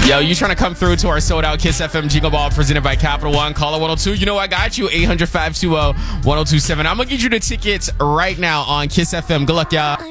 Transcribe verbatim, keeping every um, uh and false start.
Yo, you trying to come through to our sold out Kiss F M Jingle Ball presented by Capital One? Caller one oh two. You know I got you. eight hundred, five two zero, one oh two seven. I'm going to get you the tickets right now on Kiss F M. Good luck, y'all.